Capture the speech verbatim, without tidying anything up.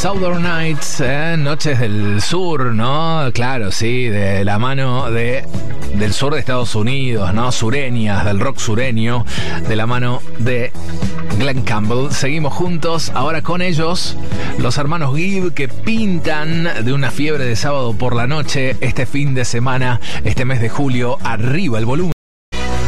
Southern Nights, ¿eh? Noches del sur, ¿no? Claro, sí, de la mano de del sur de Estados Unidos, ¿no? Sureñas, del rock sureño, de la mano de Glenn Campbell. Seguimos juntos, ahora con ellos, los hermanos Gibb, que pintan de una fiebre de sábado por la noche este fin de semana, este mes de julio. Arriba el volumen.